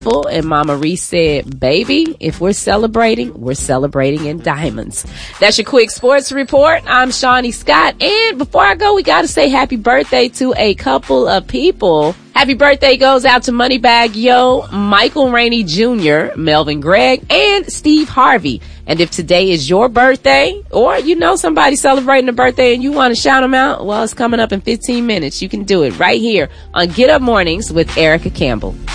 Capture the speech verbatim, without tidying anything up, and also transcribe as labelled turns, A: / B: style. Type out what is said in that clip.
A: And Mama Reese said, baby, if we're celebrating, we're celebrating in diamonds. That's your quick sports report. I'm Shawnee Scott. And before I go, we got to say happy birthday to a couple of people. Happy birthday goes out to Moneybag Yo, Michael Rainey Junior, Melvin Gregg, and Steve Harvey. And if today is your birthday, or you know somebody celebrating a birthday and you want to shout them out, well, it's coming up in fifteen minutes. You can do it right here on Get Up Mornings with Erica Campbell.